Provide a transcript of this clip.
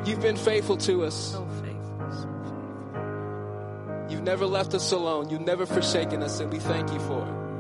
You've been faithful to us. So faithful, so faithful. You've never left us alone. You've never forsaken us, and we thank you for it.